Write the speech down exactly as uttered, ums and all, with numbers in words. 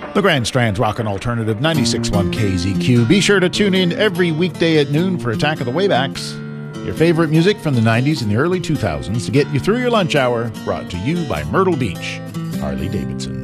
The Grand Strand's Rockin' Alternative ninety-six point one K Z Q. Be sure to tune in every weekday at noon for Attack of the Waybacks. Your favorite music from the nineties and the early two thousands to get you through your lunch hour, brought to you by Myrtle Beach, Harley Davidson.